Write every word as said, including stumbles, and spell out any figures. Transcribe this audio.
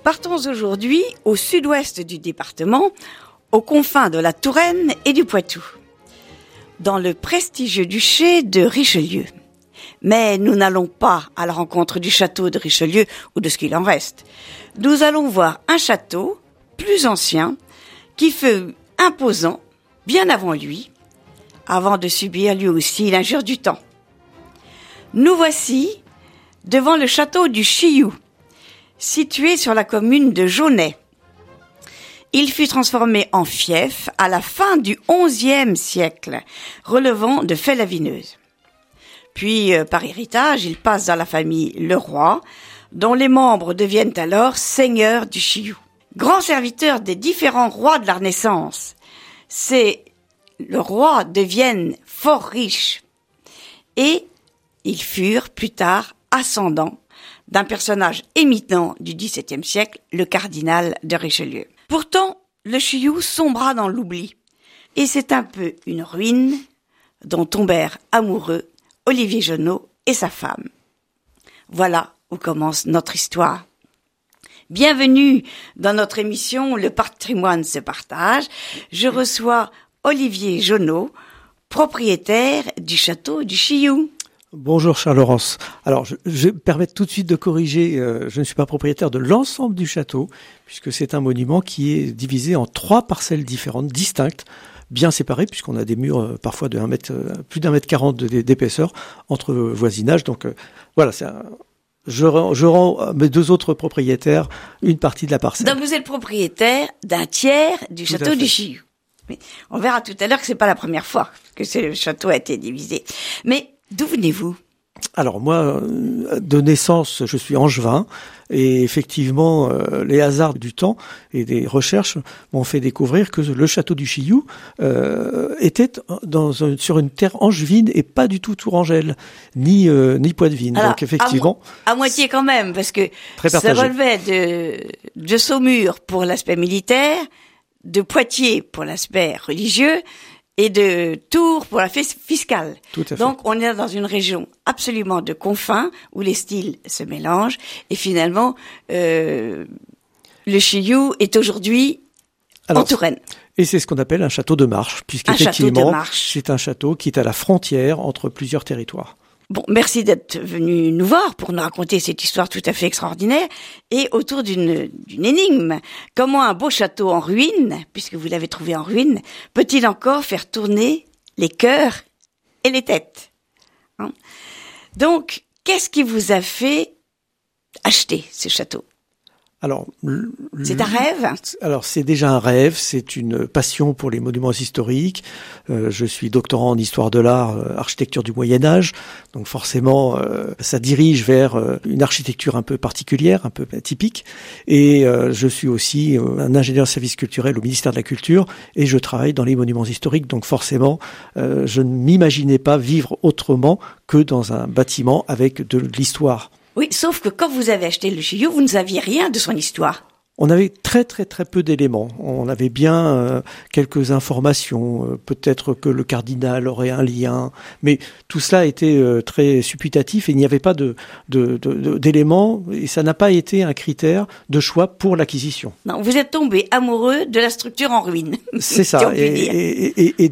Partons aujourd'hui au sud-ouest du département, aux confins de la Touraine et du Poitou, dans le prestigieux duché de Richelieu. Mais nous n'allons pas à la rencontre du château de Richelieu ou de ce qu'il en reste. Nous allons voir un château plus ancien qui fut imposant bien avant lui, avant de subir lui aussi l'injure du temps. Nous voici devant le château du Chilloux, situé sur la commune de Jaunay. Il fut transformé en fief à la fin du onzième siècle, relevant de Fay-la-Vineuse. Puis, euh, par héritage, il passe dans la famille Leroy, dont les membres deviennent alors seigneurs du Chilloux. Grand serviteur des différents rois de la Renaissance, ces le rois deviennent fort riches et ils furent plus tard ascendants d'un personnage éminent du dix-septième siècle, le cardinal de Richelieu. Pourtant, le Chilloux sombra dans l'oubli et c'est un peu une ruine dont tombèrent amoureux Olivier Jonot et sa femme. Voilà où commence notre histoire. Bienvenue dans notre émission Le patrimoine se partage. Je reçois Olivier Jonot, propriétaire du château du Chilloux. Bonjour Charles-Laurence. Alors, je, je vais me permettre tout de suite de corriger, euh, je ne suis pas propriétaire de l'ensemble du château, puisque c'est un monument qui est divisé en trois parcelles différentes, distinctes, bien séparées, puisqu'on a des murs euh, parfois de un mètre, euh, plus d'un mètre quarante de, d'épaisseur entre euh, voisinage. Donc euh, voilà, c'est un, je, rends, je rends à mes deux autres propriétaires une partie de la parcelle. Donc vous êtes propriétaire d'un tiers du Tout château du Chilloux. Mais on verra tout à l'heure que c'est pas la première fois que ce château a été divisé. Mais d'où venez-vous ? Alors moi, de naissance, je suis angevin et effectivement, euh, les hasards du temps et des recherches m'ont fait découvrir que le château du Chilloux euh, était dans un, sur une terre angevine et pas du tout tourangelle, ni euh, ni poitevine. Alors, donc effectivement, à, mo- à moitié quand même, parce que ça relevait de de Saumur pour l'aspect militaire, de Poitiers pour l'aspect religieux et de Tours pour la fiscale. Tout à fait. Donc, on est dans une région absolument de confins où les styles se mélangent et finalement, euh, le Chilloux est aujourd'hui Alors, en Touraine. Et c'est ce qu'on appelle un château de marche, puisqu'effectivement, c'est un château qui est à la frontière entre plusieurs territoires. Bon, merci d'être venu nous voir pour nous raconter cette histoire tout à fait extraordinaire et autour d'une, d'une énigme. Comment un beau château en ruine, puisque vous l'avez trouvé en ruine, peut-il encore faire tourner les cœurs et les têtes, hein ? Donc, qu'est-ce qui vous a fait acheter ce château ? Alors, le, c'est un rêve ? Alors, c'est déjà un rêve, c'est une passion pour les monuments historiques. Euh, je suis doctorant en histoire de l'art, euh, architecture du Moyen-Âge. Donc forcément, euh, ça dirige vers euh, une architecture un peu particulière, un peu atypique. Et euh, je suis aussi euh, un ingénieur de services culturels au ministère de la Culture et je travaille dans les monuments historiques. Donc forcément, euh, je ne m'imaginais pas vivre autrement que dans un bâtiment avec de l'histoire. Oui, sauf que quand vous avez acheté le Chilloux, vous ne saviez rien de son histoire. On avait très très très peu d'éléments. On avait bien euh, quelques informations, euh, peut-être que le cardinal aurait un lien, mais tout cela était euh, très supputatif et il n'y avait pas de, de, de, de d'éléments et ça n'a pas été un critère de choix pour l'acquisition. Non, vous êtes tombé amoureux de la structure en ruine. C'est ça. et, et, et, et